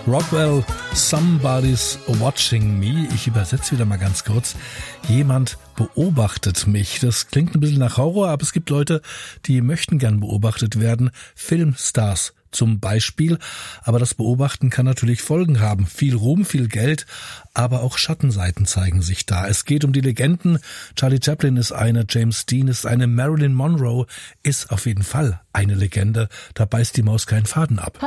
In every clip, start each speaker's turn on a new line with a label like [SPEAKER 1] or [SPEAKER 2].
[SPEAKER 1] Rockwell, Somebody's Watching Me. Ich übersetze wieder mal ganz kurz. Jemand beobachtet mich. Das klingt ein bisschen nach Horror, aber es gibt Leute, die möchten gern beobachtet werden. Filmstars zum Beispiel. Aber das Beobachten kann natürlich Folgen haben. Viel Ruhm, viel Geld, aber auch Schattenseiten zeigen sich da. Es geht um die Legenden. Charlie Chaplin ist eine, James Dean ist eine, Marilyn Monroe ist auf jeden Fall eine Legende. Da beißt die Maus keinen Faden ab.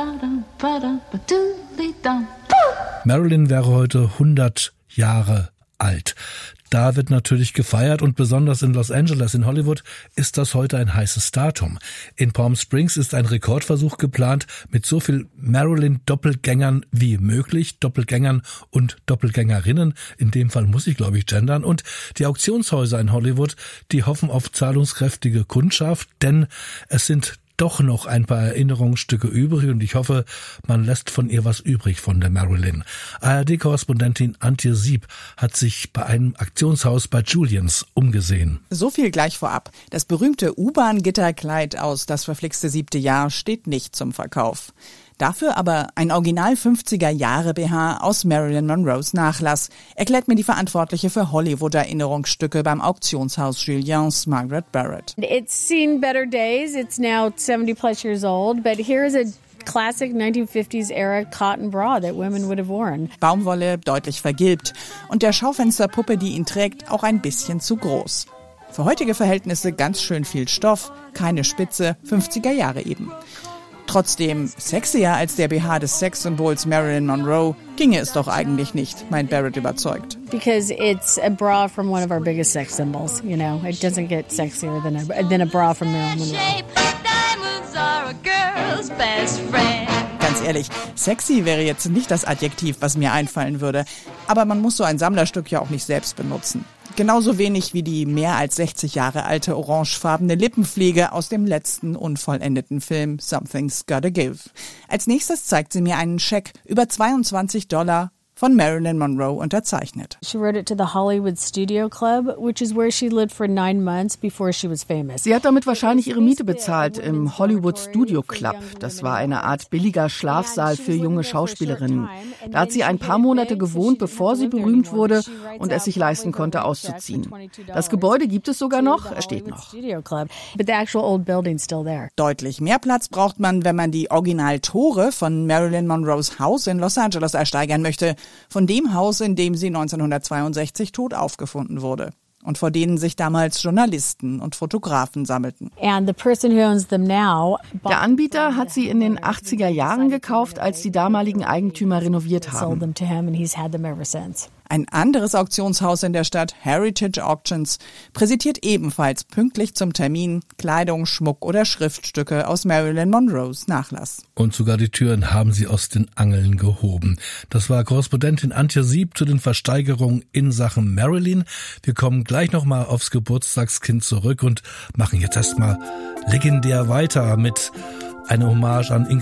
[SPEAKER 1] Marilyn wäre heute 100 Jahre alt. Da wird natürlich gefeiert und besonders in Los Angeles, in Hollywood, ist das heute ein heißes Datum. In Palm Springs ist ein Rekordversuch geplant mit so viel Marilyn-Doppelgängern wie möglich, Doppelgängern und Doppelgängerinnen. In dem Fall muss ich, glaube ich, gendern. Und die Auktionshäuser in Hollywood, die hoffen auf zahlungskräftige Kundschaft, denn es sind doch noch ein paar Erinnerungsstücke übrig und ich hoffe, man lässt von ihr was übrig von der Marilyn. ARD-Korrespondentin Antje Sieb hat sich bei einem Auktionshaus bei Julians umgesehen.
[SPEAKER 2] So viel gleich vorab. Das berühmte U-Bahn-Gitterkleid aus Das verflixte 7. Jahr steht nicht zum Verkauf. Dafür aber ein Original 50er-Jahre-BH aus Marilyn Monroes Nachlass, erklärt mir die Verantwortliche für Hollywood-Erinnerungsstücke beim Auktionshaus Julians, Margaret Barrett.
[SPEAKER 3] It's seen better days. It's now 70 plus years old, but here is a classic 1950s era cotton bra that women would have worn.
[SPEAKER 2] Baumwolle, deutlich vergilbt und der Schaufensterpuppe, die ihn trägt, auch ein bisschen zu groß. Für heutige Verhältnisse ganz schön viel Stoff, keine Spitze, 50er Jahre eben. Trotzdem sexier als der BH des Sexsymbols Marilyn Monroe ginge es doch eigentlich nicht, meint Barrett überzeugt.
[SPEAKER 3] Because it's a bra from one of our biggest sex symbols, you know. It doesn't get sexier than a bra from Marilyn Monroe.
[SPEAKER 4] Diamonds are a girl's best friend.
[SPEAKER 2] Ganz ehrlich, sexy wäre jetzt nicht das Adjektiv, was mir einfallen würde. Aber man muss so ein Sammlerstück ja auch nicht selbst benutzen. Genauso wenig wie die mehr als 60 Jahre alte orangefarbene Lippenpflege aus dem letzten unvollendeten Film Something's Gotta Give. Als nächstes zeigt sie mir einen Scheck über $22 von Marilyn Monroe unterzeichnet.
[SPEAKER 3] She wrote it to the Hollywood Studio Club, which is where she lived for 9 months before she was famous.
[SPEAKER 5] Sie hat damit wahrscheinlich ihre Miete bezahlt im Hollywood Studio Club. Das war eine Art billiger Schlafsaal für junge Schauspielerinnen. Da hat sie ein paar Monate gewohnt, bevor sie berühmt wurde und es sich leisten konnte, auszuziehen. Das Gebäude gibt es sogar noch, es steht noch.
[SPEAKER 2] Deutlich mehr Platz braucht man, wenn man die Originaltore von Marilyn Monroes Haus in Los Angeles ersteigern möchte. Von dem Haus, in dem sie 1962 tot aufgefunden wurde und vor denen sich damals Journalisten und Fotografen sammelten.
[SPEAKER 5] Der Anbieter hat sie in den 80er Jahren gekauft, als die damaligen Eigentümer renoviert haben.
[SPEAKER 2] Ein anderes Auktionshaus in der Stadt, Heritage Auctions, präsentiert ebenfalls pünktlich zum Termin Kleidung, Schmuck oder Schriftstücke aus Marilyn Monroes Nachlass.
[SPEAKER 1] Und sogar die Türen haben sie aus den Angeln gehoben. Das war Korrespondentin Antje Sieb zu den Versteigerungen in Sachen Marilyn. Wir kommen gleich nochmal aufs Geburtstagskind zurück und machen jetzt erstmal legendär weiter mit einer Hommage an Ingrid